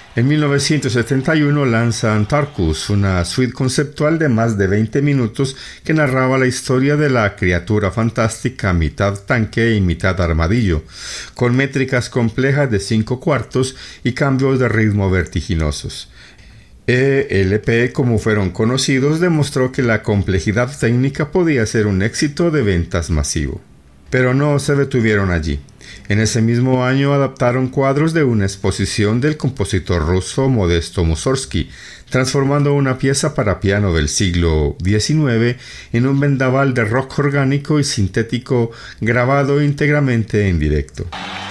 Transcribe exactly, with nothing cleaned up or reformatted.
En mil novecientos setenta y uno lanzan Tarkus, una suite conceptual de más de veinte minutos que narraba la historia de la criatura fantástica mitad tanque y mitad armadillo, con métricas complejas de cinco cuartos y cambios de ritmo vertiginosos. E L P, como fueron conocidos, demostró que la complejidad técnica podía ser un éxito de ventas masivo. Pero no se detuvieron allí. En ese mismo año adaptaron cuadros de una exposición del compositor ruso Modesto Mussorgsky, transformando una pieza para piano del siglo diecinueve en un vendaval de rock orgánico y sintético grabado íntegramente en directo.